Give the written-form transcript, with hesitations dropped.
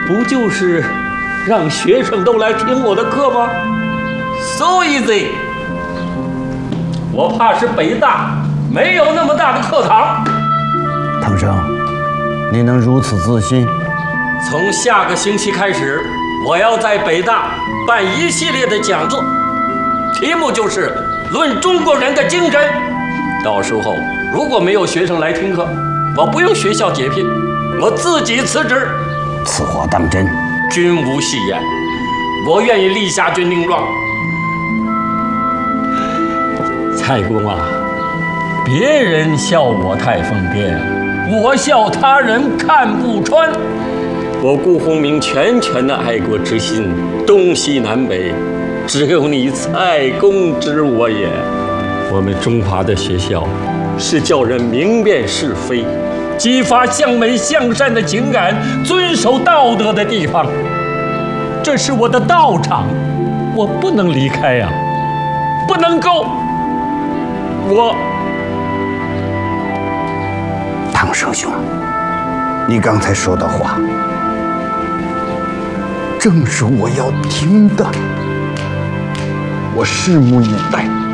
不就是让学生都来听我的课吗 ？So easy。我怕是北大没有那么大的课堂。 唐生，你能如此自信？ 从下个星期开始，我要在北大办一系列的讲座，题目就是论中国人的精神。到时候如果没有学生来听课，我不用学校解聘，我自己辞职。 此话当真？ 君无戏言，我愿意立下军令状。蔡公啊，别人笑我太疯癫，我笑他人看不穿。我顾鸿铭全权的爱国之心，东西南北，只有你蔡公知我也。我们中华的学校是叫人明辨是非，激发向美向善的情感，遵守道德的地方。这是我的道场，我不能离开呀，不能够。 唐生兄，你刚才说的话，正是我要听的，我拭目以待。